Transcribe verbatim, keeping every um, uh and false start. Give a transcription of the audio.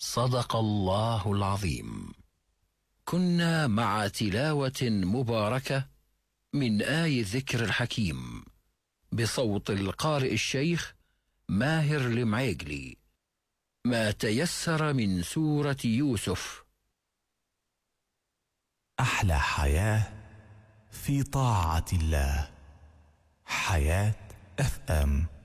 صدق الله العظيم. كنا مع تلاوة مباركة من آي الذكر الحكيم بصوت القارئ الشيخ ماهر المعيقلي، ما تيسر من سورة يوسف. أحلى حياة في طاعة الله. حياة اف ام.